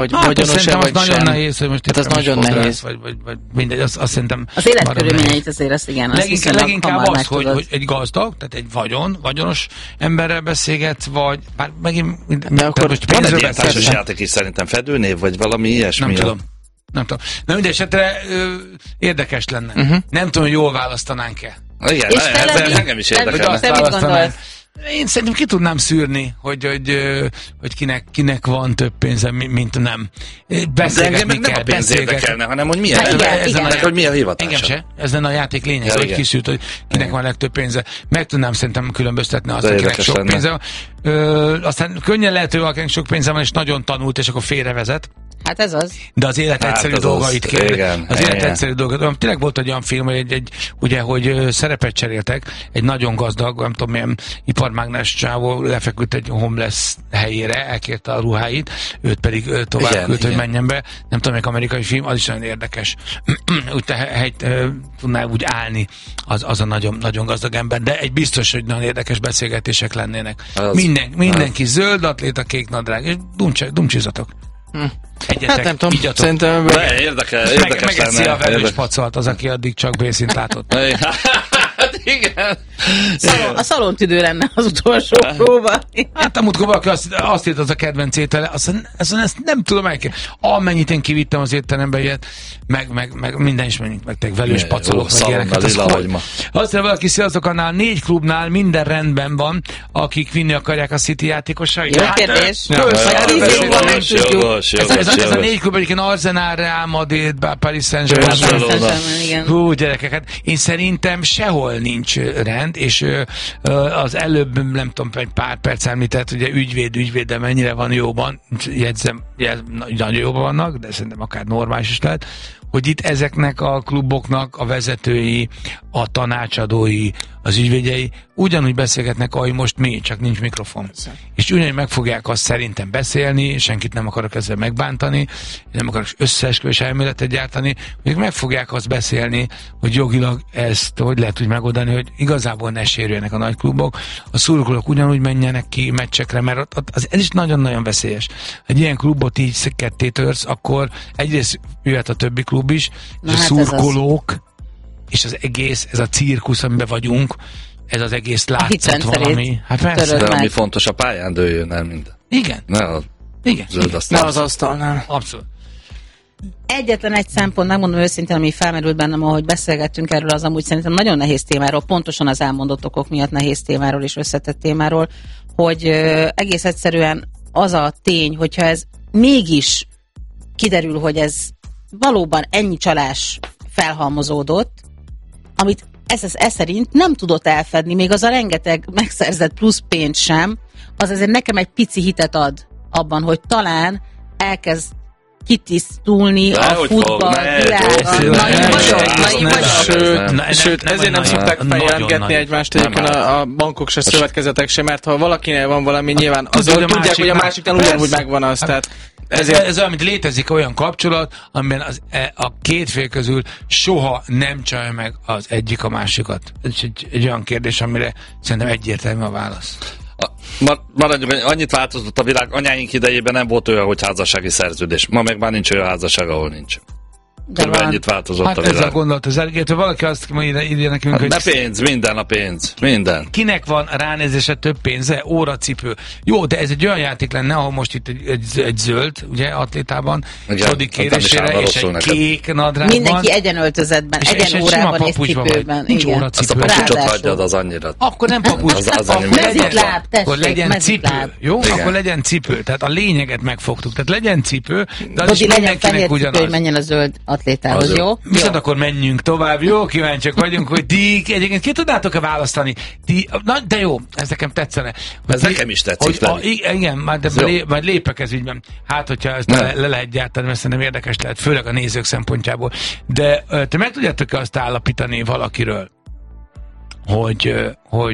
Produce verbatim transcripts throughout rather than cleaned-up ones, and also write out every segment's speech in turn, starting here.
Vagy hát vagyonos-e, vagy az sem. nagyon nehéz, hogy most hát az nagyon nehéz. Vagy, vagy, vagy mindegy, azt, azt szerintem... Az életkörülményeit azért, azt igen, azt leginkább, leginkább az, hogy, tudod. hogy egy gazdag, tehát egy vagyon, vagyonos emberrel beszélget, vagy bár megint... De akkor most van egy ilyen beszélget. társasjáték is szerintem, fedőnév, vagy valami ilyesmi. Nem tudom. Nem tudom. Na mindegy esetre ö, érdekes lenne. Uh-huh. Nem tudom, hogy jól választanánk-e. Igen, és ez engem is érdekelne. Te mit gondolsz? Én szerintem ki tudnám szűrni, hogy, hogy, hogy kinek, kinek van több pénze, mint nem. De engem meg nem a pénz érdekelne, hanem hogy milyen, igen, ezen igen. A, hogy mi a hivatása. Engem se. Ez lenne a játék lényeg, ja, hogy igen. kiszűrt, hogy kinek igen. van legtöbb pénze. Meg tudnám szerintem különböztetni azt, de akinek sok lenne. pénze van. Ö, aztán könnyen lehet, hogy akinek sok pénze van, és nagyon tanult, és akkor félrevezet. Hát ez az. De az élet hát egyszerű az dolgait az, kér. igen, Az élet igen. egyszerű dolgait. Tényleg volt egy olyan film, hogy egy, egy, ugye, hogy szerepet cseréltek, egy nagyon gazdag, nem tudom milyen iparmágnes csávó lefeküdt egy homeless helyére, elkérte a ruháit, őt pedig tovább igen, küldte, hogy igen. menjen be. Nem tudom, melyik amerikai film, az is nagyon érdekes. úgy te helyt tudnál úgy állni az, az a nagyon, nagyon gazdag ember, de egy biztos, hogy nagyon érdekes beszélgetések lennének. Az, Minden, mindenki az. zöld atléta, kék nadrág, és dumcsizatok. Hm. Egyetek, Hát nem tudom, igyatok. szerintem... De érdekel, Meg, érdekes megeszi a lenne. velős Érdekes. pacalt, az, aki addig csak B-szint látott. Hát igen. Szalon, a szalontüdő lenne az utolsó próba. Hát a múltkor valaki azt, azt írt az a kedvenc étele, azt, azt, azt nem tudom elkérni. Amennyit én kivittem az étterembe ilyet, meg, meg, meg minden is menjünk, meg tényleg velős pacolok, meg ilyeneket. Lila hagyma. Azt mondja, valaki sziasztokannál négy klubnál minden rendben van, akik vinni akarják a City játékosait. Jó kérdés. Jogos, jogos, Ez, ez, ez a jogos. négy klub, egyébként Arsenal, Real Madrid, Paris Saint-Germain. Barcelona. Hú, gyerekeket, én szerintem sehol nincs rend, és ö, ö, az előbb, nem tudom, egy pár perc említett, ugye ügyvéd, ügyvéd, de mennyire van jóban, jegyzem, jegyzem nagyon jóban vannak, de szerintem akár normális is lehet, hogy itt ezeknek a kluboknak a vezetői, a tanácsadói, az ügyvédjei ugyanúgy beszélgetnek, ahogy most mi, csak nincs mikrofon. És ugyanúgy meg fogják azt szerintem beszélni, senkit nem akarok ezzel megbántani, nem akarok összeesküvés elméletet gyártani, hogy meg fogják azt beszélni, hogy jogilag ezt hogy lehet úgy megoldani, hogy igazából ne sérüljenek a nagy klubok, a szurkolók ugyanúgy menjenek ki meccsekre, mert ott, ott az, ez is nagyon-nagyon veszélyes. Egy ilyen klubot így ketté törsz, akkor egyrészt jöhet a többi klub is, és hát a szurkolók, és az egész, ez a cirkusz, amiben vagyunk, ez az egész látszott valami. Hát persze. De ami fontos, a pályán dőljön el minden. Igen. Ne a Igen. zöld asztal. Ne az asztalnál. Abszolút. Egyetlen egy szempont, megmondom őszintén, ami felmerült bennem, ahogy beszélgettünk erről, az amúgy szerintem nagyon nehéz témáról, pontosan az elmondott okok miatt nehéz témáról és összetett témáról, hogy ö, egész egyszerűen az a tény, hogyha ez mégis kiderül, hogy ez valóban ennyi csalás felhalmozódott, amit ez, ez, ez szerint nem tudott elfedni, még az a rengeteg megszerzett plusz pénzt sem, az azért nekem egy pici hitet ad abban, hogy talán elkezd kitisztulni Ne, a hogy futball fog, ne, világa. ne, Naiv ne, vagyok, ne, naiv ne, vagyok. Sőt, Ne, sőt nem, ezért nem nagyon, szokták nagyon feljelentgetni nagy. egymást Nem egyébként áll. a, a bankok se, szövetkezetek se, mert ha valakinél van valami, nyilván Tudja, azzal hogy a tudják, hogy a másiknál- másiknál ugyanúgy Persze. megvan az. Tehát Ez, ezért ez olyan, mint létezik olyan kapcsolat, amiben az, e, a két fél közül soha nem csalja meg az egyik a másikat. Ez egy, egy olyan kérdés, amire szerintem egyértelmű a válasz. Ma- Maradjunk, annyit változott a világ, anyáink idejében nem volt olyan, hogy házassági szerződés. Ma meg már nincs olyan házasság, ahol nincs. De Körülbelül van. ennyit változott Hát a ezzel világ. gondolt az elégétől, valaki azt írja, írja nekünk, Hát hogy de pénz, minden a pénz, minden. kinek van ránézése több pénze, óracipő. Jó, de ez egy olyan játék lenne, ahol most itt egy, egy, egy zöld, ugye, atlétában, Igen, Sodi hát nem is kérésére, állva és rosszul egy neked. kék nadrágban. Mindenki egyenöltözetben, és, és egy sima egyenórában és papucsban vagy. cipőben. Nincs Igen. Azt a óracipő. papucsot Ráadásul. hagyjad, az annyira. Akkor nem papucs, Az- az akkor annyi legyen, mezitláb, tessék, akkor legyen mezitláb. cipő, jó? Igen. Akkor legyen cipő. Tehát a lényeget megfogtuk. Tehát legyen cipő, de az Dodi, is legyen mindenkinek fehér cipő, hogy ugyanaz. menjen a zöld atlétához, Az jó. jó? Viszont akkor menjünk tovább, jó? Kíváncsiak vagyunk, hogy ti egyébként ki tudnátok-e választani? Ti, na, de jó, ez nekem tetszene. Hogy Ez ti- nekem is tetszik, hogy a, Lali. i- Igen, majd, Jó. lé, majd lépek ez ügyben. Hát, hogyha ezt Nem. le, le lehet gyártani, mert szerintem érdekes lehet, főleg a nézők szempontjából. De ö, te meg tudjátok-e azt állapítani valakiről, hogy, ö, hogy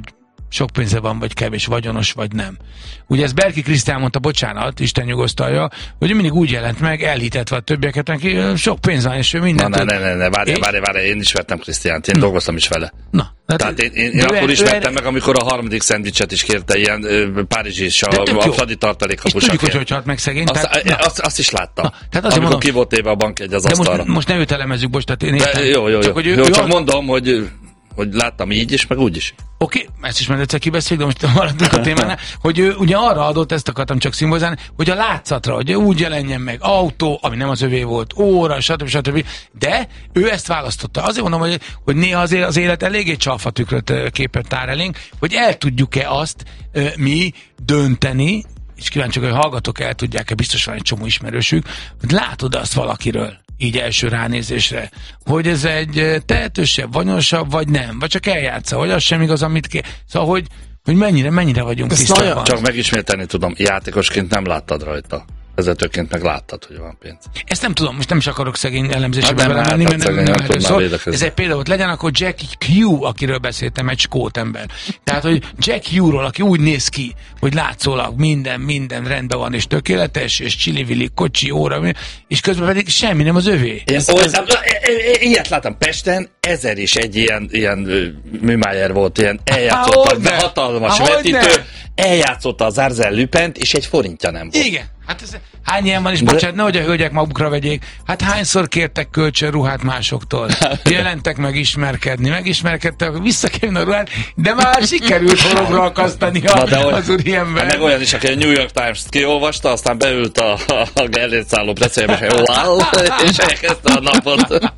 sok pénze van, vagy kevés, vagyonos, vagy nem. Ugye ez Berki Krisztián mondta, bocsánat, Isten nyugosztalja, hogy mindig úgy jelent meg, elhitetve a többieket, neki sok pénz van, és ő mindent... Na, ne, ne, ne, ne, várj, és... várj, várj, én ismertem Krisztiánt, én na. dolgoztam is vele. Na. Hát, Tehát én, én, én akkor ismertem ő... meg, amikor a harmadik szendvicset is kérte, ilyen ö, Párizsi és a, a Fradi tartalékkapusaként. És tudjuk, hogy halt meg szegény. Azt, tehát, azt, azt is láttam. Na, tehát amikor mondom, ki volt éve a bankjegy az asztalra. Most, most ne őt elemezzük, most, tehát én értem. Jó, jó, jó. Csak, hogy ő, jó, ő csak a... mondom, hogy... hogy láttam így is, meg úgy is. Oké, okay, ezt is már egyszer kibeszéljük, de most maradunk a témánál, hogy ő ugye arra adott, ezt akartam csak szimbolizálni, hogy a látszatra, hogy úgy jelenjen meg autó, ami nem az övé volt, óra, stb. stb. De ő ezt választotta. Azért mondom, hogy, hogy néha azért az élet eléggé csalfatükröt képet tár elénk, hogy el tudjuk-e azt mi dönteni, és kíváncsiak, hogy hallgatók el tudják-e, biztos van egy csomó ismerősük, hogy látod azt valakiről, így első ránézésre, hogy ez egy tehetősebb, vagyonosabb, vagy nem, vagy csak eljátsza, hogy az sem igaz, amit kell. Szóval, hogy, hogy mennyire, mennyire vagyunk tisztában. Csak megismételni tudom, játékosként nem láttad rajta. Vezetőként meg láttad, hogy van pénz. Ezt nem tudom, most nem is akarok szegény elemzésébe hát belemenni, mert nem, nem, nem, nem szól. Ez egy példa volt, legyen akkor Jack Hugh, akiről beszéltem, egy skót ember. Tehát, hogy Jack Hugh-ról, aki úgy néz ki, hogy látszólag minden, minden rendben van, és tökéletes, és csili-vili, kocsi, óra, és közben pedig semmi nem az övé. Én ez, ez... Ilyet láttam Pesten, ezer is egy ilyen, ilyen műmájer volt, ilyen eljátszott, de hatalmas vetítő, eljátszotta az Arzel Lupent, és egy forintja nem volt. Igen. Hát ez, hány ilyen van is, de... bocsánat, nehogy a hölgyek magukra vegyék. Hát hányszor kértek kölcsönruhát másoktól? Jelentek megismerkedni, megismerkedtek, visszakerülni a ruhát, de már sikerült horogra akasztani a, az úriember. Meg olyan is, aki a New York Times-t kiolvasta, aztán beült a, a Gellért szálló precélybe, és wow, és elkezdte a napot.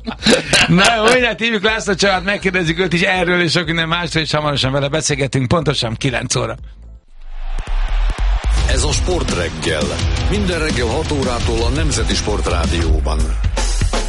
Na, olyan hívjuk László Csabát, megkérdezzük őt is erről, és sok minden másról, és hamarosan vele beszélgetünk, pontosan kilenc óra. Ez a Sportreggel. Minden reggel hat órától a Nemzeti Sportrádióban.